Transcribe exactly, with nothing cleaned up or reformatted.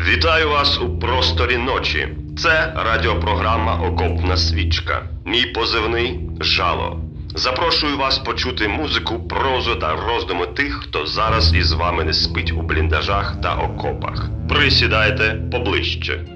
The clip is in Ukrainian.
Вітаю вас у просторі ночі. Це радіопрограма «Окопна свічка». Мій позивний – Жало. Запрошую вас почути музику, прозу та роздуми тих, хто зараз із вами не спить у бліндажах та окопах. Присідайте поближче.